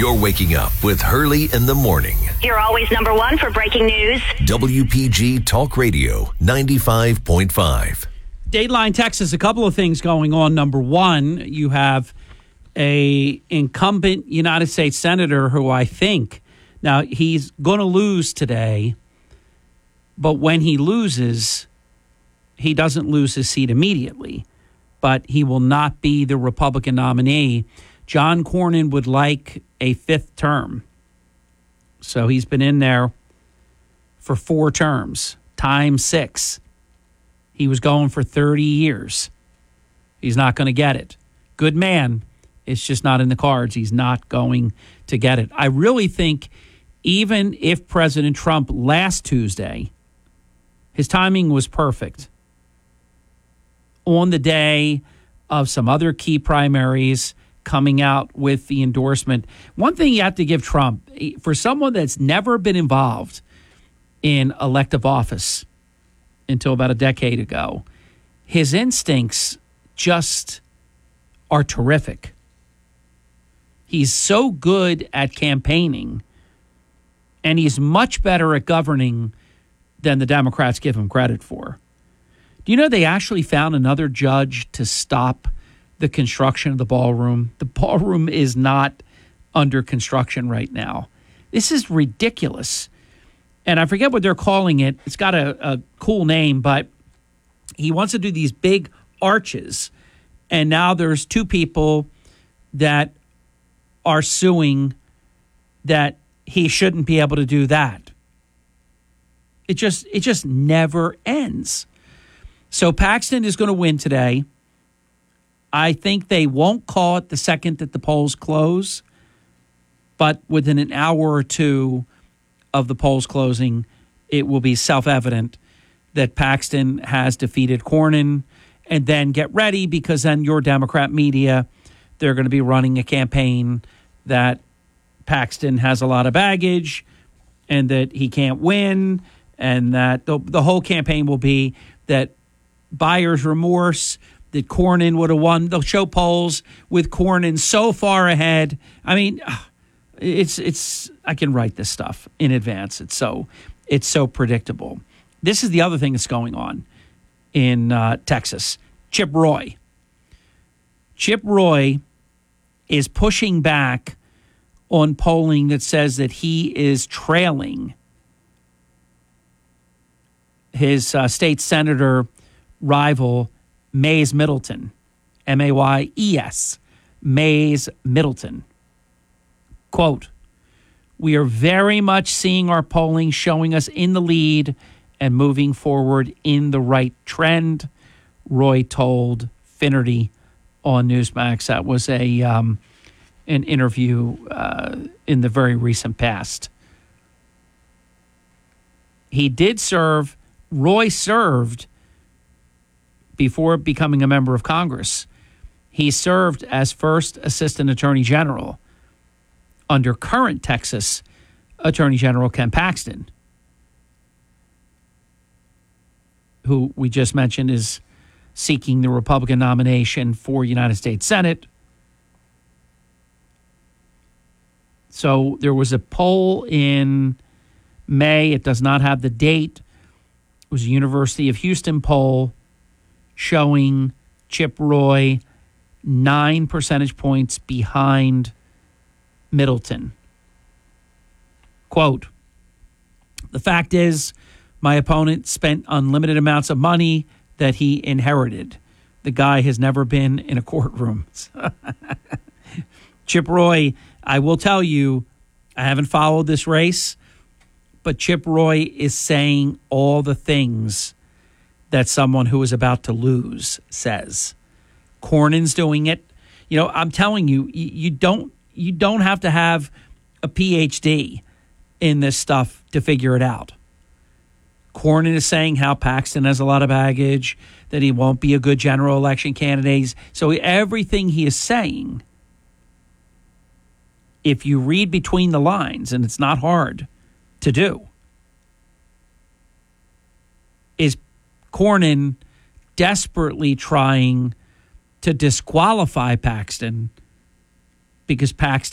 You're waking up with Hurley in the morning. You're always number one for breaking news. WPG Talk Radio 95.5. Dateline Texas, a couple of things going on. Number one, you have a incumbent United States Senator who I think, now he's going to lose today, but when he loses, he doesn't lose his seat immediately, but he will not be the Republican nominee. John Cornyn would like a fifth term. So he's been in there for 4 terms, times 6. He was going for 30 years. He's not going to get it. Good man. It's just not in the cards. He's not going to get it. I really think even if President Trump last Tuesday, his timing was perfect. On the day of some other key primaries, coming out with the endorsement. One thing you have to give Trump, for someone that's never been involved in elective office until about a decade ago, his instincts just are terrific. He's so good at campaigning, and he's much better at governing than the Democrats give him credit for. Do you know they actually found another judge to stop the construction of the ballroom? The ballroom is not under construction right now. This is ridiculous. And I forget what they're calling it. It's got a cool name, but he wants to do these big arches. And now there's 2 people that are suing that he shouldn't be able to do that. It just never ends. So Paxton is going to win today. I think they won't call it the second that the polls close, but within an hour or 2 of the polls closing, it will be self-evident that Paxton has defeated Cornyn. And then get ready, because then your Democrat media, they're going to be running a campaign that Paxton has a lot of baggage and that he can't win, and that the whole campaign will be that buyer's remorse, that Cornyn would have won. They'll show polls with Cornyn so far ahead. I mean, it's I can write this stuff in advance. It's so predictable. This is the other thing that's going on in Texas. Chip Roy. Chip Roy is pushing back on polling that says that he is trailing his state senator rival, Mays Middleton, Mayes, Mays Middleton. Quote, "We are very much seeing our polling showing us in the lead and moving forward in the right trend," Roy told Finnerty on Newsmax. That was an interview in the very recent past. He did serve, Roy served before becoming a member of Congress. He served as first Assistant Attorney General under current Texas Attorney General Ken Paxton, who we just mentioned is seeking the Republican nomination for United States Senate. So there was a poll in May. It does not have the date. It was a University of Houston poll showing Chip Roy 9 percentage points behind Middleton. Quote, "The fact is, my opponent spent unlimited amounts of money that he inherited. The guy has never been in a courtroom." Chip Roy, I will tell you, I haven't followed this race, but Chip Roy is saying all the things that someone who is about to lose says. Cornyn's doing it. You know, I'm telling you, you don't have to have a PhD in this stuff to figure it out. Cornyn is saying how Paxton has a lot of baggage, that he won't be a good general election candidate. So everything he is saying, if you read between the lines, and it's not hard to do, is Cornyn desperately trying to disqualify Paxton because Paxton